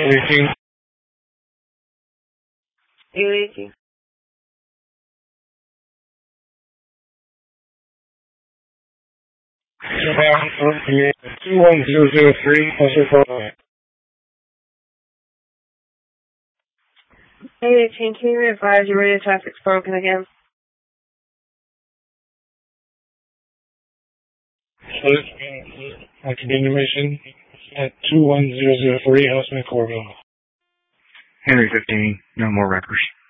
818. 818. Surround 21003, how's your phone line? 818, can you advise your radio traffic's broken again? Continuation at 21003, Houseman Corville. Henry 15, no more wreckers.